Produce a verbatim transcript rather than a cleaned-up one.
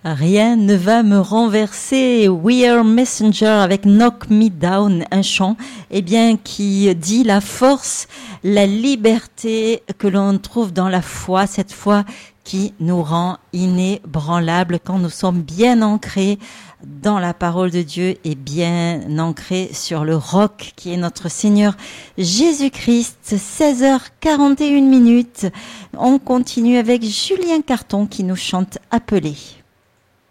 Rien ne va me renverser. We are messenger avec Knock Me Down, un chant, eh bien, qui dit la force, la liberté que l'on trouve dans la foi, cette foi qui nous rend inébranlables quand nous sommes bien ancrés dans la parole de Dieu et bien ancrés sur le roc qui est notre Seigneur Jésus-Christ. seize heures quarante et une minutes. On continue avec Julien Carton qui nous chante Appelé.